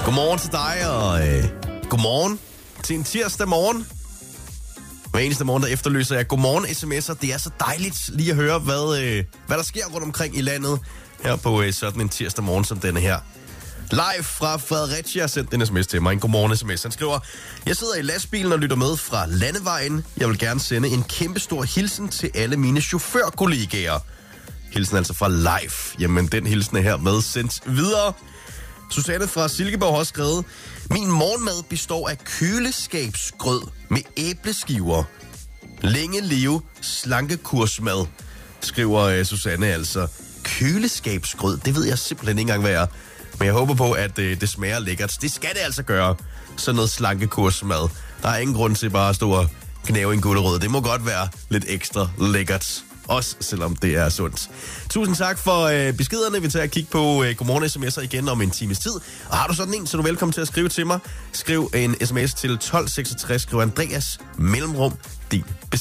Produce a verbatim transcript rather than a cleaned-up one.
Godmorgen til dig, og øh, godmorgen til en tirsdag morgen. Hver eneste morgen, der efterlyser jeg godmorgen sms'er. Det er så dejligt lige at høre, hvad, øh, hvad der sker rundt omkring i landet her på øh, sådan en tirsdag morgen som denne her. Live fra Fredericia har sendt en sms til mig, en godmorgen sms. Han skriver, jeg sidder i lastbilen og lytter med fra Landevejen. Jeg vil gerne sende en kæmpestor hilsen til alle mine chaufførkollegaer. Hilsen altså fra Live. Jamen, den hilsen er her med sendt videre. Susanne fra Silkeborg har også skrevet, min morgenmad består af køleskabsgrød med æbleskiver. Længe leve slankekursmad, skriver uh, Susanne altså. Køleskabsgrød, det ved jeg simpelthen ikke engang, hvad er. Men jeg håber på, at uh, det smager lækkert. Det skal det altså gøre, sådan noget slankekursmad. Der er ingen grund til bare at stå og gnave en gulerod. Det må godt være lidt ekstra lækkert. Også selvom det er sundt. Tusind tak for øh, beskederne. Vi tager at kigge på øh, godmorgen sms'er igen om en times tid. Og har du sådan en, så er du velkommen til at skrive til mig. Skriv en sms til tolv seksogtres. Skriv Andreas mellemrum din besked.